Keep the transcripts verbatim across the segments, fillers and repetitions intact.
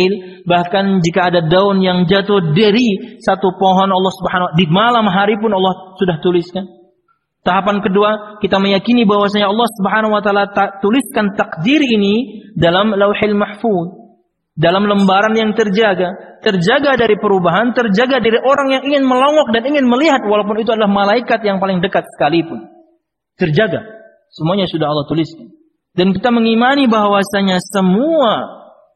bahkan jika ada daun yang jatuh dari satu pohon Allah Subhanahu wa taala di malam hari pun Allah sudah tuliskan. Tahapan kedua, kita meyakini bahwasanya Allah Subhanahu wa taala ta- tuliskan takdir ini dalam Lauhil Mahfuz, dalam lembaran yang terjaga, terjaga dari perubahan, terjaga dari orang yang ingin melongok dan ingin melihat walaupun itu adalah malaikat yang paling dekat sekalipun. Terjaga. Semuanya sudah Allah tuliskan. Dan kita mengimani bahwasanya semua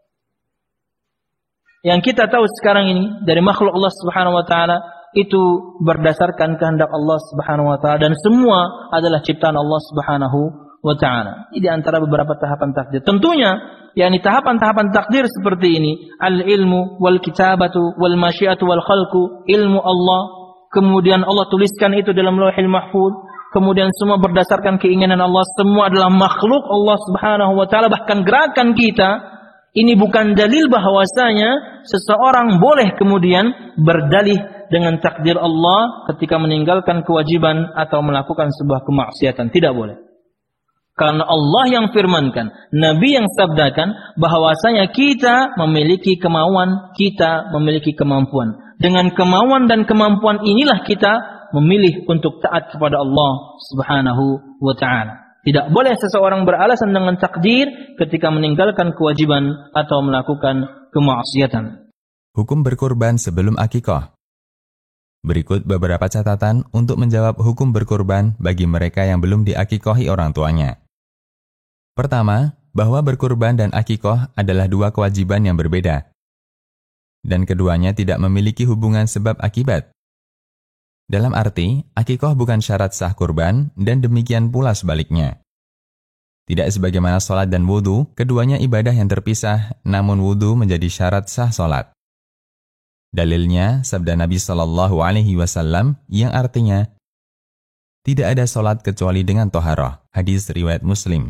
yang kita tahu sekarang ini dari makhluk Allah Subhanahu wa taala itu berdasarkan kehendak Allah Subhanahu wa taala dan semua adalah ciptaan Allah Subhanahu wa taala. Ini di antara beberapa tahapan takdir. Tentunya yakni tahapan-tahapan takdir seperti ini, al-ilmu wal kitabatu wal masyiatu wal khalqu, ilmu Allah, kemudian Allah tuliskan itu dalam Lauhil Mahfuz, kemudian semua berdasarkan keinginan Allah, semua adalah makhluk Allah Subhanahu wa taala, bahkan gerakan kita ini bukan dalil bahwasanya seseorang boleh kemudian berdalih dengan takdir Allah ketika meninggalkan kewajiban atau melakukan sebuah kemaksiatan. Tidak boleh. Karena Allah yang firmankan, Nabi yang sabdakan bahwasanya kita memiliki kemauan, kita memiliki kemampuan. Dengan kemauan dan kemampuan inilah kita memilih untuk taat kepada Allah Subhanahu wa taala. Tidak boleh seseorang beralasan dengan takdir ketika meninggalkan kewajiban atau melakukan kemaksiatan. Hukum berkurban sebelum akikah. Berikut beberapa catatan untuk menjawab hukum berkurban bagi mereka yang belum diakikohi orang tuanya. Pertama, bahwa berkurban dan akikah adalah dua kewajiban yang berbeda. Dan keduanya tidak memiliki hubungan sebab akibat. Dalam arti, akikah bukan syarat sah kurban, dan demikian pula sebaliknya. Tidak sebagaimana sholat dan wudhu, keduanya ibadah yang terpisah, namun wudhu menjadi syarat sah sholat. Dalilnya, sabda Nabi Shallallahu Alaihi Wasallam yang artinya, tidak ada sholat kecuali dengan toharoh, hadis riwayat Muslim.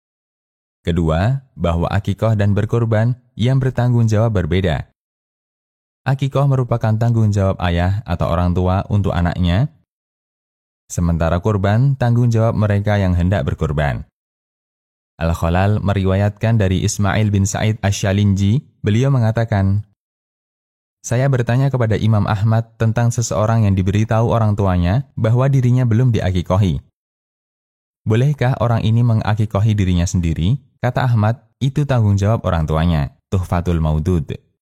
Kedua, bahwa akikah dan berkurban yang bertanggung jawab berbeda. Akikah merupakan tanggung jawab ayah atau orang tua untuk anaknya, sementara kurban tanggung jawab mereka yang hendak berkurban. Al-Khalal meriwayatkan dari Ismail bin Sa'id Asy-Syalinji, beliau mengatakan, saya bertanya kepada Imam Ahmad tentang seseorang yang diberitahu orang tuanya bahwa dirinya belum diakikohi. Bolehkah orang ini mengakikohi dirinya sendiri? Kata Ahmad, itu tanggung jawab orang tuanya. Tuhfatul Maudud.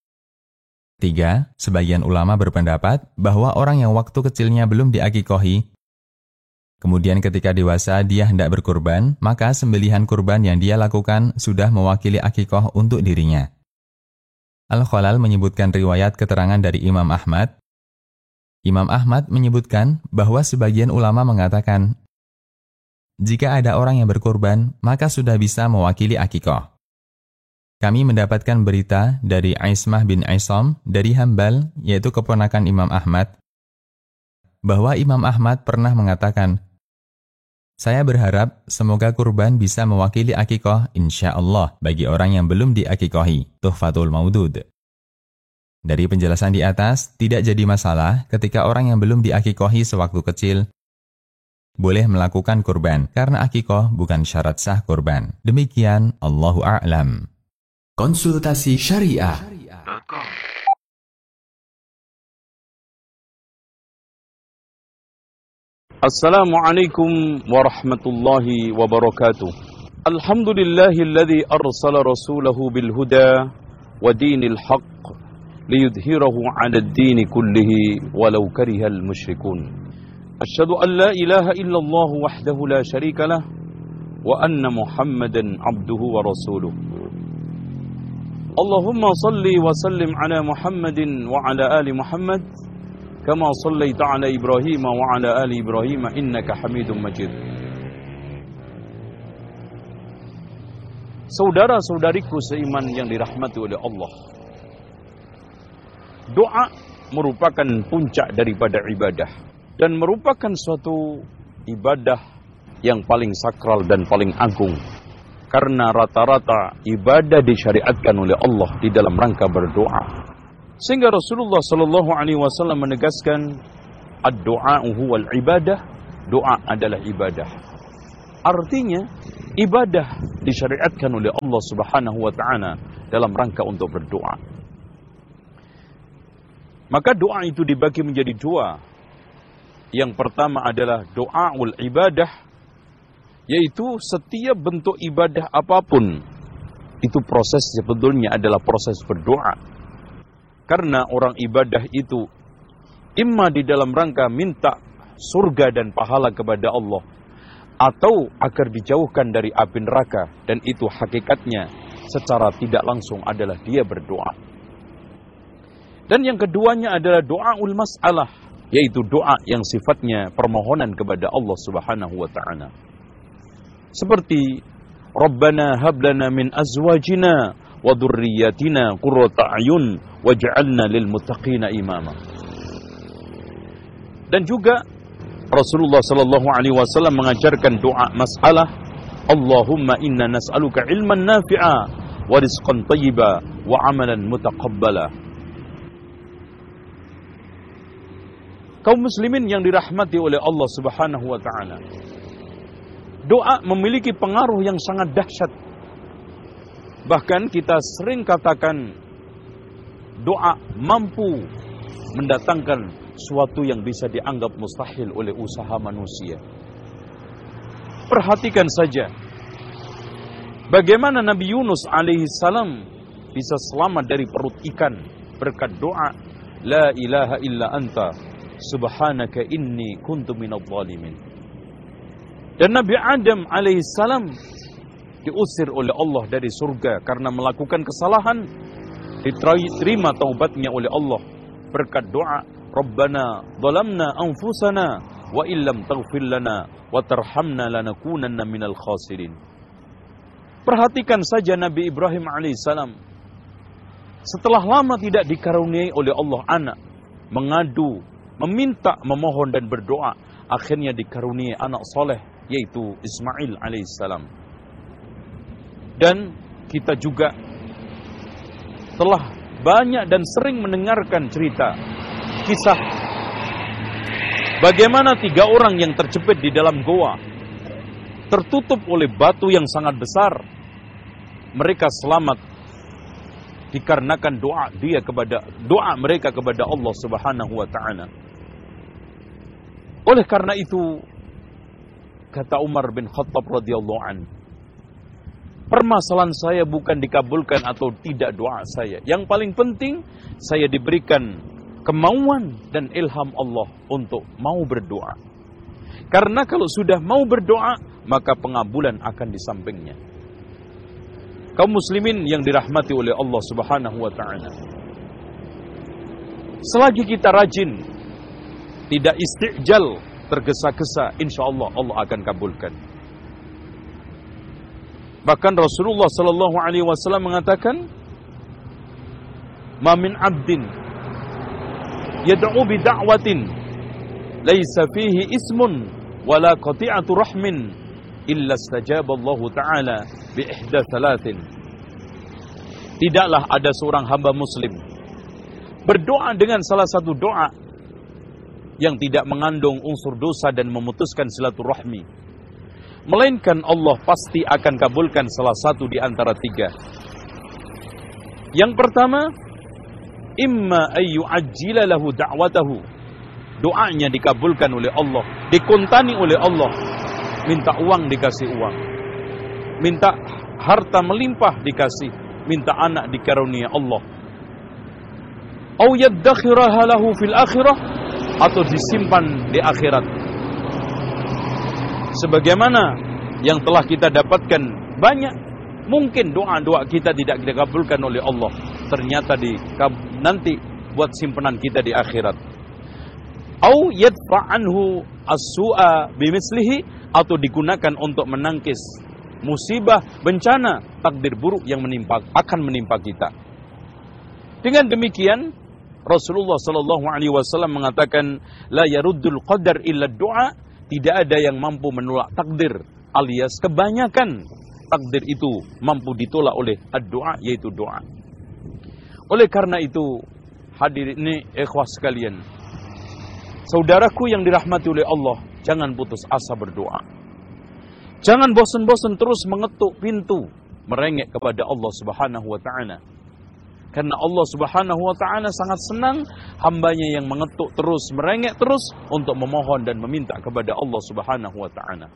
Tiga, sebagian ulama berpendapat bahwa orang yang waktu kecilnya belum diakikohi, kemudian ketika dewasa dia hendak berkurban, maka sembelihan kurban yang dia lakukan sudah mewakili akikoh untuk dirinya. Al-Khalal menyebutkan riwayat keterangan dari Imam Ahmad. Imam Ahmad menyebutkan bahwa sebagian ulama mengatakan, jika ada orang yang berkurban, maka sudah bisa mewakili akikoh. Kami mendapatkan berita dari Aismah bin Aisom dari Hambal, yaitu keponakan Imam Ahmad, bahwa Imam Ahmad pernah mengatakan, saya berharap semoga kurban bisa mewakili akikoh insya Allah bagi orang yang belum diakikohi. Tuhfatul Maudud. Dari penjelasan di atas, tidak jadi masalah ketika orang yang belum diakikohi sewaktu kecil boleh melakukan kurban, karena akikoh bukan syarat sah kurban. Demikian, Allahu a'lam. Konsultasi Syariah. Assalamualaikum warahmatullahi wabarakatuh. Alhamdulillahilladzi arsala rasulahu bil huda wa dinil haqq liyudhhirahu 'ala ad-din kullihi walau karihal musyrikun. Asyhadu an la ilaha illallah wahdahu la syarika lah wa anna Muhammadan 'abduhu wa rasuluh. Allahumma salli wa sallim ala Muhammadin wa ala ali Muhammad kama sallaita ala Ibrahim wa ala ali Ibrahim innaka Hamidum Majid. Saudara-saudariku seiman yang dirahmati oleh Allah, doa merupakan puncak daripada ibadah dan merupakan suatu ibadah yang paling sakral dan paling agung. Karena rata-rata ibadah disyariatkan oleh Allah di dalam rangka berdoa. Sehingga Rasulullah sallallahu alaihi wasallam menegaskan, ad-du'a huwal ibadah, doa adalah ibadah. Artinya, ibadah disyariatkan oleh Allah Subhanahu wa taala dalam rangka untuk berdoa. Maka doa itu dibagi menjadi dua. Yang pertama adalah doaul ibadah, yaitu setiap bentuk ibadah apapun itu proses sebetulnya adalah proses berdoa. Karena orang ibadah itu imma di dalam rangka minta surga dan pahala kepada Allah, atau agar dijauhkan dari api neraka, dan itu hakikatnya secara tidak langsung adalah dia berdoa. Dan yang keduanya adalah doaul mas'alah, yaitu doa yang sifatnya permohonan kepada Allah Subhanahu wa taala. Seperti Rabbana hab lana min azwajina wa dhurriyyatina qurrata a'yun waj'alna lil muttaqina imama. Dan juga Rasulullah sallallahu alaihi wasallam mengajarkan doa masalah, Allahumma inna nas'aluka ilman nafi'a wa rizqan thayyiba wa amalan mutaqabbala. Kaum muslimin yang dirahmati oleh Allah Subhanahu wa taala, doa memiliki pengaruh yang sangat dahsyat. Bahkan kita sering katakan doa mampu mendatangkan suatu yang bisa dianggap mustahil oleh usaha manusia. Perhatikan saja bagaimana Nabi Yunus alaihi salam bisa selamat dari perut ikan berkat doa la ilaha illa anta subhanaka inni kuntu minadh dhalimin. Dan Nabi Adam alaihi salam diusir oleh Allah dari surga karena melakukan kesalahan, diterima taubatnya oleh Allah berkat doa Rabbana zalamna anfusana wa illam taghfir lana wa tarhamna lanakunanna minal khasirin. Perhatikan saja Nabi Ibrahim alaihissalam, setelah lama tidak dikaruniai oleh Allah anak, mengadu, meminta, memohon dan berdoa, akhirnya dikaruniai anak soleh, yaitu Ismail alaihissalam. Dan kita juga telah banyak dan sering mendengarkan cerita kisah bagaimana tiga orang yang terjepit di dalam goa, tertutup oleh batu yang sangat besar. Mereka selamat dikarenakan doa dia kepada doa mereka kepada Allah Subhanahu wa taala. Oleh karena itu, kata Umar bin Khattab radhiyallahu an, permasalahan saya bukan dikabulkan atau tidak doa saya. Yang paling penting saya diberikan kemauan dan ilham Allah untuk mau berdoa. Karena kalau sudah mau berdoa, maka pengabulan akan di sampingnya. Kaum muslimin yang dirahmati oleh Allah Subhanahu wa taala, selagi kita rajin, tidak istijal, tergesa-gesa, insyaallah Allah akan kabulkan. Bahkan Rasulullah sallallahu alaihi wasallam mengatakan, "Ma min 'abdin yad'u bi da'watin laisa fihi ismun wala qati'atu rahmin illa istajaba Allah taala bi ihda thalathin." Tidaklah ada seorang hamba muslim berdoa dengan salah satu doa yang tidak mengandung unsur dosa dan memutuskan silaturahmi, melainkan Allah pasti akan kabulkan salah satu di antara tiga. Yang pertama, imma ayyu ajjila lahu da'watahu, doanya dikabulkan oleh Allah, dikuntani oleh Allah, minta uang dikasih uang, minta harta melimpah dikasih, minta anak dikarunia Allah. Au yaddakhiraha lahu fil akhirah, atau disimpan di akhirat. Sebagaimana yang telah kita dapatkan banyak, mungkin doa-doa kita tidak dikabulkan oleh Allah, ternyata di nanti buat simpanan kita di akhirat. Au yadfa anhu as-su'a bimislihi, atau digunakan untuk menangkis musibah, bencana, takdir buruk yang menimpa akan menimpa kita. Dengan demikian Rasulullah sallallahu alaihi wasallam mengatakan, la yaruddul qadar illa doa, tidak ada yang mampu menolak takdir, alias kebanyakan takdir itu mampu ditolak oleh ad-doa, yaitu doa. Oleh karena itu, hadirin ini ikhwah sekalian, saudaraku yang dirahmati oleh Allah, jangan putus asa berdoa. Jangan bosan-bosan terus mengetuk pintu, merengek kepada Allah Subhanahu wa Ta'ala. Karena Allah Subhanahu wa Ta'ala sangat senang hambanya yang mengetuk terus, merengek terus untuk memohon dan meminta kepada Allah Subhanahu wa Ta'ala.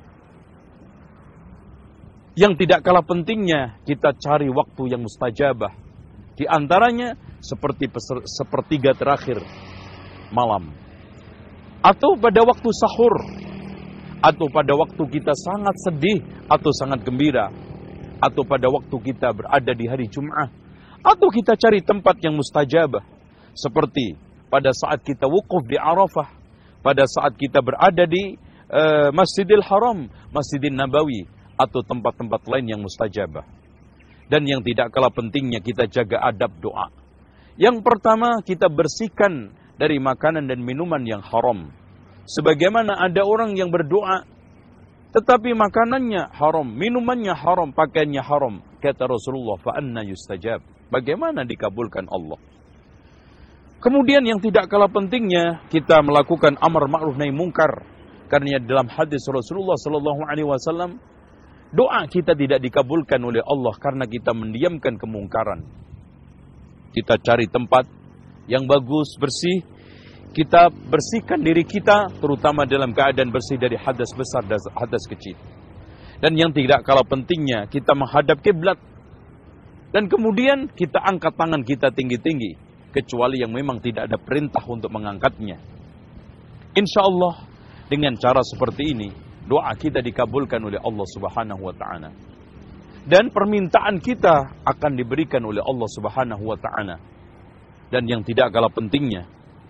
Yang tidak kalah pentingnya, kita cari waktu yang mustajabah. Di antaranya seperti sepertiga terakhir malam, atau pada waktu sahur, atau pada waktu kita sangat sedih atau sangat gembira, atau pada waktu kita berada di hari Jum'ah, atau kita cari tempat yang mustajabah, seperti pada saat kita wukuf di Arafah, pada saat kita berada di uh, Masjidil Haram, Masjidil Nabawi, atau tempat-tempat lain yang mustajabah. Dan yang tidak kalah pentingnya, kita jaga adab doa. Yang pertama, kita bersihkan dari makanan dan minuman yang haram. Sebagaimana ada orang yang berdoa, tetapi makanannya haram, minumannya haram, pakaiannya haram. Kata Rasulullah, fa'anna yustajab. Bagaimana dikabulkan Allah? Kemudian yang tidak kalah pentingnya, kita melakukan amar ma'ruf nahi mungkar. Karena dalam hadis Rasulullah sallallahu alaihi wasallam, doa kita tidak dikabulkan oleh Allah karena kita mendiamkan kemungkaran. Kita cari tempat yang bagus, bersih. Kita bersihkan diri kita, terutama dalam keadaan bersih dari hadas besar dan hadas kecil. Dan yang tidak kalah pentingnya, kita menghadap kiblat. Dan kemudian kita angkat tangan kita tinggi-tinggi, kecuali yang memang tidak ada perintah untuk mengangkatnya. Insya Allah, dengan cara seperti ini, doa kita dikabulkan oleh Allah Subhanahu wa Ta'ala. Dan permintaan kita akan diberikan oleh Allah Subhanahu wa Ta'ala. Dan yang tidak kalah pentingnya,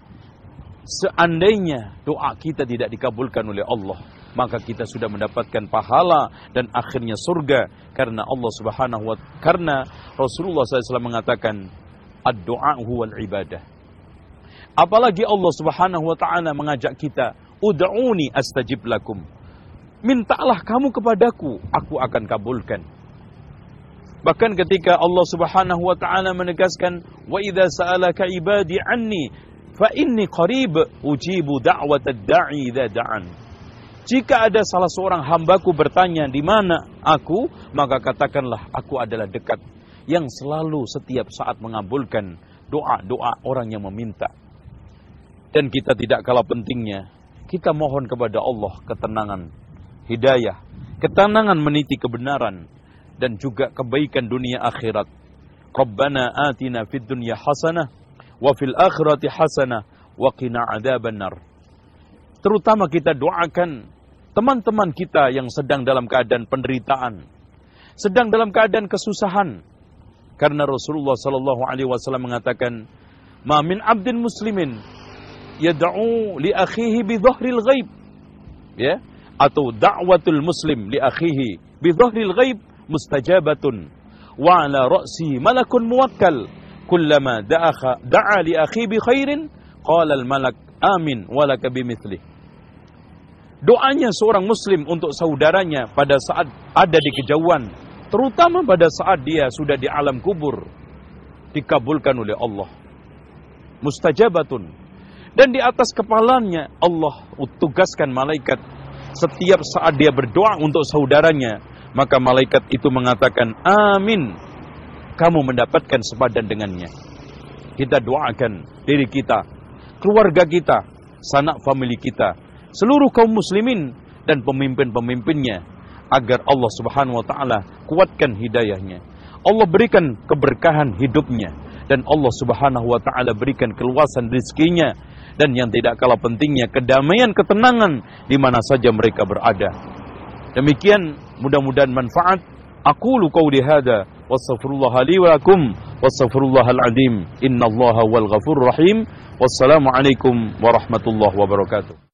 seandainya doa kita tidak dikabulkan oleh Allah, maka kita sudah mendapatkan pahala dan akhirnya surga. Karena Allah Subhanahu wa Ta'ala, karena Rasulullah shallallahu alaihi wasallam mengatakan, ad-du'a huwal ibadah. Apalagi Allah Subhanahu wa Ta'ala mengajak kita, ud'uni astajib lakum. Mintalah kamu kepadaku, aku akan kabulkan. Bahkan ketika Allah Subhanahu wa Ta'ala menegaskan, wa idza sa'alaka ibadi anni fa inni qarib ujibu da'watad da'i idza da'an. Jika ada salah seorang hambaku bertanya di mana aku, maka katakanlah aku adalah dekat, yang selalu setiap saat mengabulkan doa-doa orang yang meminta. Dan kita tidak kalah pentingnya, kita mohon kepada Allah ketenangan, hidayah, ketenangan meniti kebenaran, dan juga kebaikan dunia akhirat. Rabbana atina fid dunya hasanah wa fil akhirati hasanah wa qina adzabannar. Terutama kita doakan teman-teman kita yang sedang dalam keadaan penderitaan, sedang dalam keadaan kesusahan. Karena Rasulullah sallallahu alaihi wasallam mengatakan, "Ma min 'abdin muslimin yad'u li akhihi bi dhahril ghaib." Ya, atau da'watul muslim li akhihi bi dhahril ghaib mustajabatun wa ala ra'si malakun muwakkal kullama da'a da'a li akhi bi khairin qala al malak amin wa laka bimithli. Doanya seorang muslim untuk saudaranya pada saat ada di kejauhan, terutama pada saat dia sudah di alam kubur, dikabulkan oleh Allah. Mustajabatun. Dan di atas kepalanya Allah tugaskan malaikat. Setiap saat dia berdoa untuk saudaranya, maka malaikat itu mengatakan, amin, kamu mendapatkan sepadan dengannya. Kita doakan diri kita, keluarga kita, sanak famili kita, seluruh kaum muslimin dan pemimpin-pemimpinnya, agar Allah Subhanahu wa Ta'ala kuatkan hidayahnya, Allah berikan keberkahan hidupnya, dan Allah Subhanahu wa Ta'ala berikan keluasan rezekinya, dan yang tidak kalah pentingnya kedamaian, ketenangan di mana saja mereka berada. Demikian, mudah-mudahan manfaat. Aqulu qawli hadza wastaghfirullah li wa lakum wastaghfirullahal azim. Innallaha wal ghafurur rahim. Wassalamu alaikum warahmatullahi wabarakatuh.